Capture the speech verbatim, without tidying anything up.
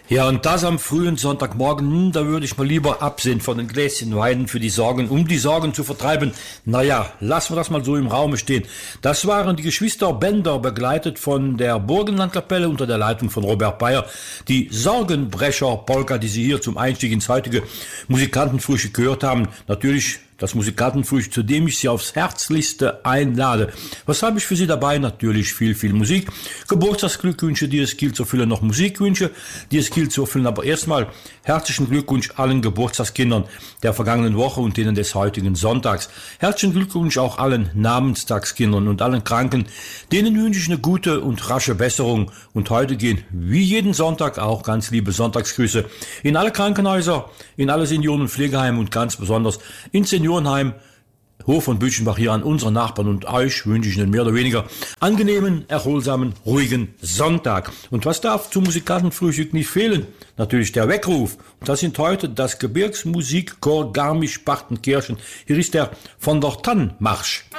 Ja, und das am frühen Sonntagmorgen, hm, da würde ich mal lieber absehen von den Gläschen Wein für die Sorgen, um die Sorgen zu vertreiben. Naja, lassen wir das mal so im Raume stehen. Das waren die Geschwister Bender, begleitet von der Burgenlandkapelle unter der Leitung von Robert Beyer. Die Sorgenbrecher-Polka, die Sie hier zum Einstieg ins heutige Musikantenfrühstück gehört haben. Natürlich das Musikantenfrühstück, zu dem ich Sie aufs Herzlichste einlade. Was habe ich für Sie dabei? Natürlich viel, viel Musik. Geburtstagsglückwünsche, die es gilt zu erfüllen, noch Musikwünsche, die es gilt zu erfüllen. Aber erstmal herzlichen Glückwunsch allen Geburtstagskindern der vergangenen Woche und denen des heutigen Sonntags. Herzlichen Glückwunsch auch allen Namenstagskindern und allen Kranken. Denen wünsche ich eine gute und rasche Besserung. Und heute gehen, wie jeden Sonntag, auch ganz liebe Sonntagsgrüße in alle Krankenhäuser, in alle Senioren- und Pflegeheime und ganz besonders ins Seniorenheim Hof und Bütchenbach hier an unsere Nachbarn, und euch wünsche ich einen mehr oder weniger angenehmen, erholsamen, ruhigen Sonntag. Und was darf zum Musikantenfrühstück nicht fehlen? Natürlich der Weckruf. Und das sind heute das Gebirgsmusikchor Garmisch-Partenkirchen. Hier ist der von der Tannmarsch.